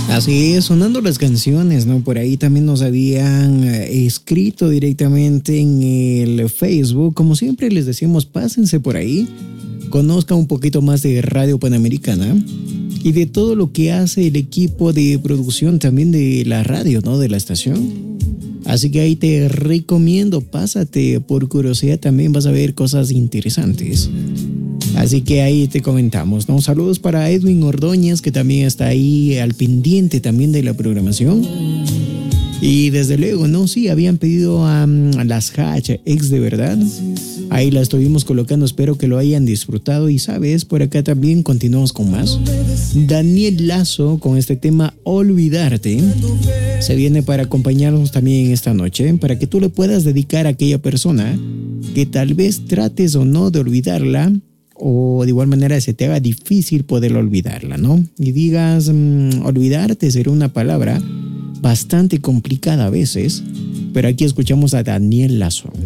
Así es, sonando las canciones, ¿no? Por ahí también nos habían escrito directamente en el Facebook. Como siempre les decimos, pásense por ahí, conozcan un poquito más de Radio Panamericana y de todo lo que hace el equipo de producción también de la radio, ¿no? De la estación. Así que ahí te recomiendo, pásate, por curiosidad también vas a ver cosas interesantes. Así que ahí te comentamos, ¿no? Saludos para Edwin Ordóñez, que también está ahí al pendiente también de la programación. Y desde luego, ¿no? Sí, habían pedido a las Hatch ex de verdad. Ahí la estuvimos colocando, espero que lo hayan disfrutado. Y sabes, por acá también continuamos con más. Daniel Lazo con este tema Olvidarte. Se viene para acompañarnos también esta noche, para que tú le puedas dedicar a aquella persona que tal vez trates o no de olvidarla, o de igual manera se te haga difícil poder olvidarla, ¿no? Y digas, olvidarte será una palabra bastante complicada a veces, pero aquí escuchamos a Daniel Lazo.